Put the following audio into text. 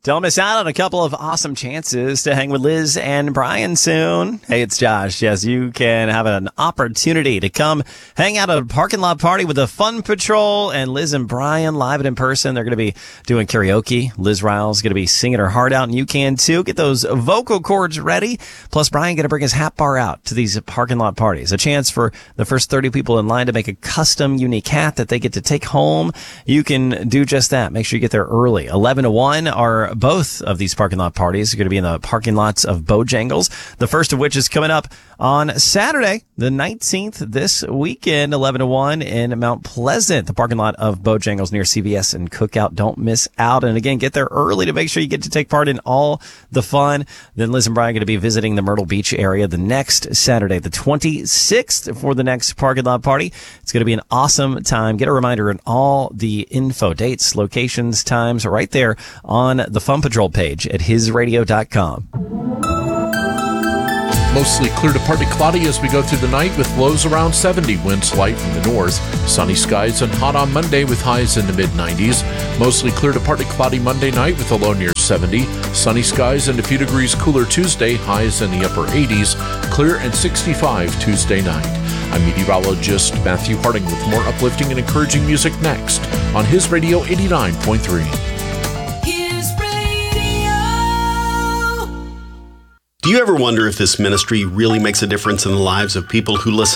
Don't miss out on a couple of awesome chances to hang with Liz and Brian soon. Hey, it's Josh. Yes, you can have an opportunity to come hang out at a parking lot party with the Fun Patrol and Liz and Brian live and in person. They're going to be doing karaoke. Liz Riles going to be singing her heart out, and you can too. Get those vocal cords ready. Plus, Brian going to bring his hat bar out to these parking lot parties. A chance for the first 30 people in line to make a custom, unique hat that they get to take home. You can do just that. Make sure you get there early. 11 to 1 are both of these parking lot parties are going to be in the parking lots of Bojangles. The first of which is coming up on Saturday, the 19th, this weekend, 11 to 1 in Mount Pleasant, the parking lot of Bojangles near CVS and Cookout. Don't miss out. And again, get there early to make sure you get to take part in all the fun. Then Liz and Brian are going to be visiting the Myrtle Beach area the next Saturday, the 26th, for the next parking lot party. It's going to be an awesome time. Get a reminder and all the info, dates, locations, times right there on the Fun Patrol page at hisradio.com. Mostly clear to partly cloudy as we go through the night with lows around 70, winds light from the north. Sunny skies and hot on Monday with highs in the mid-90s. Mostly clear to partly cloudy Monday night with a low near 70. Sunny skies and a few degrees cooler Tuesday, highs in the upper 80s. Clear and 65 Tuesday night. I'm meteorologist Matthew Harding with more uplifting and encouraging music next on His Radio 89.3. Do you ever wonder if this ministry really makes a difference in the lives of people who listen?